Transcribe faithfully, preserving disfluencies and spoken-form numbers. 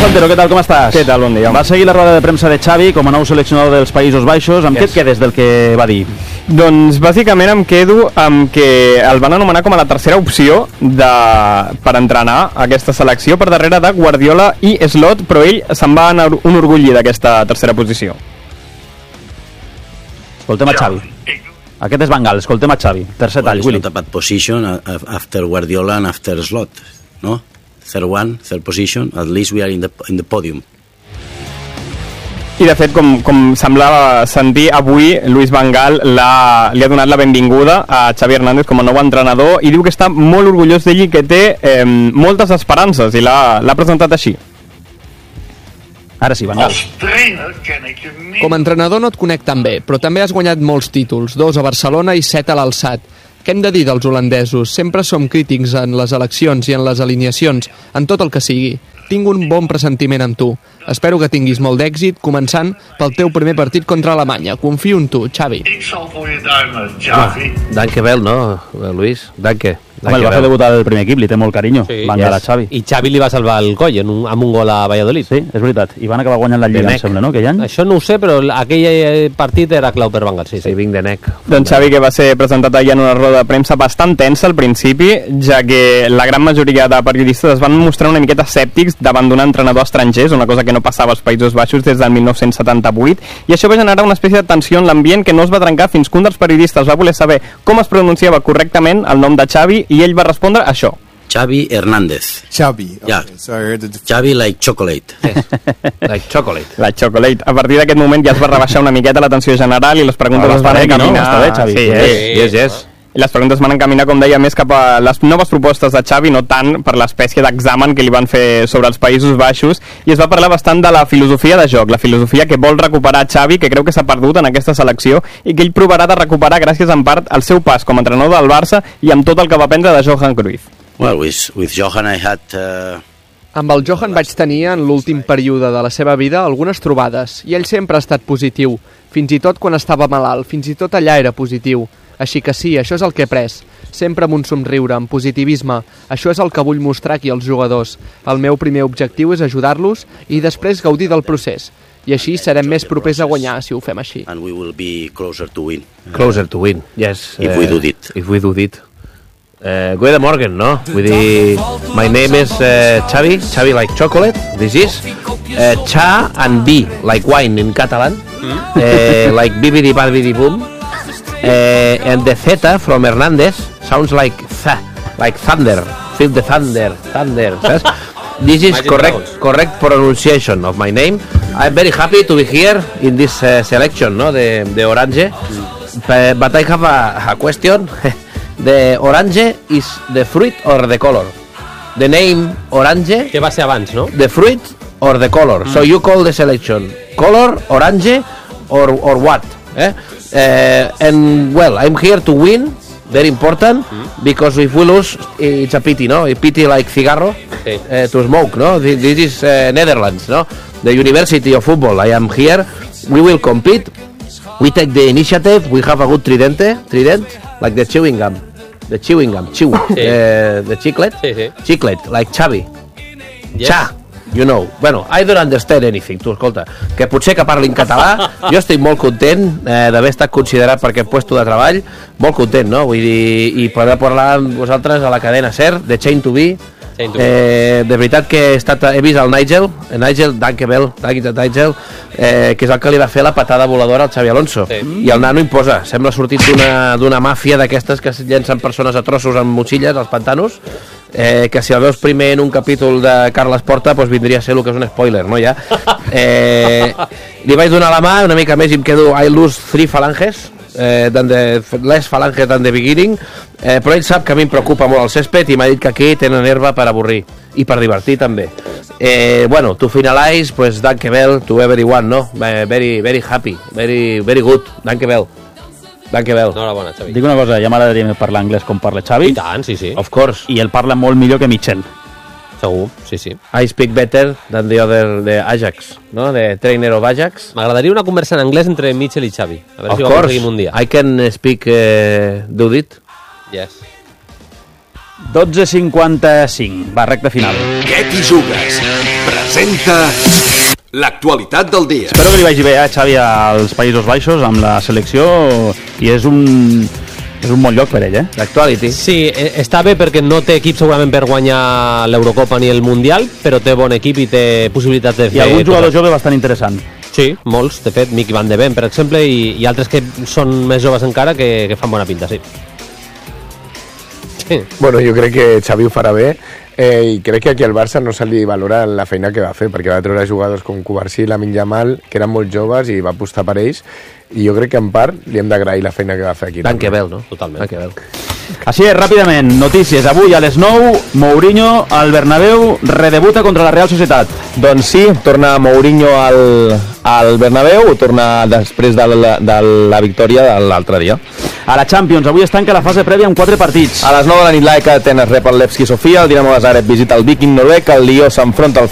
Santero, què tal, com estàs? Què tal, bon dia. Va seguir la roda de premsa de Xavi com a nou seleccionador dels Països Baixos. Amb yes. què et quedes del que va dir? Doncs bàsicament em quedo amb que el van anomenar com a la tercera opció de... per entrenar aquesta selecció per darrere de Guardiola i Slot, però ell se'n va anar un orgulli d'aquesta tercera posició. Escoltem a Xavi. Aquest és Van Gaal, escoltem a Xavi. Tercer tall, Willy. It's not a bad position after Guardiola and after Slot, no? Third one, third position, at least we are in the, in the podium. I de fet, com, com semblava sentir, avui Luis Van Gaal li ha donat la benvinguda a Xavi Hernández com a nou entrenador i diu que està molt orgullós d'ell i que té eh, moltes esperances i l'ha presentat així. Ara sí, Van Gaal. Com a entrenador no et conec tan bé, però també has guanyat molts títols, dos a Barcelona i set a l'Alsat. Què hem de dir dels holandesos? Sempre som crítics en les eleccions i en les alineacions, en tot el que sigui. Tinc un bon pressentiment amb tu. Espero que tinguis molt d'èxit, començant pel teu primer partit contra Alemanya. Confio en tu, Xavi. Ah, danke well, no, Luis? Danke. Home, el va fer debutar el primer equip, li té molt carinyo, sí, Van Gaal a Xavi. I Xavi li va salvar el coll en un, amb un gol a Valladolid. Sí, és veritat. I van acabar guanyant la Lliga, em sembla, no, aquell any? Això no ho sé, però aquell partit era clau per Van Gaal, sí, sí. Vinc de nec. Doncs Xavi, que va ser presentat ahir en una roda de premsa bastant tensa al principi, ja que la gran majoria de periodistes es van mostrar una miqueta escèptics davant d'un entrenador estranger, una cosa que no passava als Països Baixos des del mil nou-cents setanta-vuit, i això va generar una espècie de tensió en l'ambient que no es va trencar fins que un dels periodistes va voler saber com es pronunciava correctament el nom de Xavi i ell va respondre això. Xavi Hernández. Xavi. Yeah. Okay. So I heard the... Xavi like chocolate. Like chocolate. Like chocolate. A partir d'aquest moment ja es va rebaixar una miqueta la tensió general i les preguntes ah, es van encaminar... No? Està bé, Xavi. Sí, yes, yes, yes. I les preguntes van encaminar, com deia, més cap a les noves propostes de Xavi, no tant per l'espècie d'examen que li van fer sobre els Països Baixos, i es va parlar bastant de la filosofia de joc, la filosofia que vol recuperar Xavi, que creu que s'ha perdut en aquesta selecció, i que ell provarà de recuperar gràcies en part al seu pas com a entrenador del Barça i amb tot el que va aprendre de Johan Cruyff. Well, with, with Johan I had... Uh... Amb el Johan vaig tenir en l'últim període de la seva vida algunes trobades, i ell sempre ha estat positiu, fins i tot quan estava malalt, fins i tot allà era positiu. Així que sí, això és el que he pres. Sempre amb un somriure, amb positivisme. Això és el que vull mostrar aquí als jugadors. El meu primer objectiu és ajudar-los i després gaudir del procés. I així serem més propers a guanyar si ho fem així. And we will be closer to win. Closer to win, yes. If uh, we do it. If we do it. Uh, Goede morgen, no? Vull dir, my name is uh, Xavi, Xavi like chocolate, this is. Uh, cha and bi, like wine in Catalan. Mm. Uh, like bibidi babidi boom. Uh, and the theta from Hernández sounds like th, like thunder. Feel the thunder, thunder. Saps? This is correct, correct pronunciation of my name. I'm very happy to be here in this uh, selection, no, de, de Orange. Mm. But I have a, a question. The Orange is the fruit or the color? The name Orange. Què va ser abans, no? The fruit or the color. Mm. So you call the selection color, Orange, or or what? Eh? Uh, and well, I'm here to win, very important, mm. because if we lose, it's a pity, no? A pity like cigarro, okay. uh, to smoke, no? This, this is uh, Netherlands, no? The University of Football. I am here. We will compete. We take the initiative. We have a good tridente, trident, like the chewing gum, the chewing gum, chew, sí. uh, the chiclet, sí, sí. chiclet, like Xavi. Yes. Cha. You know, bueno, I don't understand anything, tu, escolta, que potser que parli en català, jo estic molt content eh, d'haver estat considerat per aquest puesto de treball, molt content, no? Vull dir, i poder parlar amb vosaltres a la cadena SER, de Chain to Be, Chain to be. Eh, de veritat que he, estat, he vist el Nigel, el Nigel, dankjewel, Nigel, eh, que és el que li va fer la patada voladora al Xavi Alonso, sí. I el nano imposa, sembla sortit d'una màfia d'aquestes que llencen persones a trossos amb motxilles als pantanos, Eh, que si el veus primer en un capítol de Carles Porta pues vindria a ser el que és un spoiler, no, ja eh, li vaig donar la mà una mica més i em quedo I lose three falanges eh, than the, less falanges than the beginning, eh, però ell sap que a mi em preocupa molt el césped i m'ha dit que aquí tenen herba per avorrir i per divertir també. Eh, bueno, to finalize, pues dankjewel to everyone, no? Very, very happy, very, very good, dankjewel. Dankjewel. Enhorabona, Xavi. Dic una cosa, ja m'agradaria parlar anglès com parla Xavi. I tant, sí, sí. Of course. I ell parla molt millor que Michel. Segur, sí, sí. I speak better than the other, the Ajax, no? The trainer of Ajax. M'agradaria una conversa en anglès entre Michel i Xavi. A veure of si ho course. aconseguim un dia. I can speak uh, do it. Yes. dotze cinquanta-cinc. Va, recta final. Què t'hi jugues? presenta l'actualitat del dia. Espero que li vagi bé, eh, Xavi, als Països Baixos amb la selecció, i és un, és un bon lloc per ell, eh? L'actuality. Sí, està bé perquè no té equip segurament per guanyar l'Eurocopa ni el Mundial, però té bon equip i té possibilitats de fer... I algun jugador jove bastant interessant. Sí, molts, de fet, Miqui Van de Ven, per exemple, i, i altres que són més joves encara que, que fan bona pinta, sí. Sí. Bueno, jo crec que Xavi ho farà bé, eh, i crec que aquí al Barça no se li valora la feina que va fer, perquè va treure jugadors com Cubarsí, Lamine Yamal, que eren molt joves i va apostar per ells, i jo crec que en part li hem d'agrair la feina que va fer aquí. Tant que vel, no? Totalment. Tant que vel. Així és, ràpidament, notícies. Avui a les nou, Mourinho al Bernabéu redebuta contra la Real Societat. Doncs sí, torna Mourinho al, al Bernabéu, torna després de la, de la victòria de l'altre dia. A la Champions, avui es tanca la fase prèvia amb quatre partits. A les nou de la nit l'A E K Atenes rep el Levski Sofia, el Dinamo de Zagreb visita el Viking noruec, el Lió s'enfronta al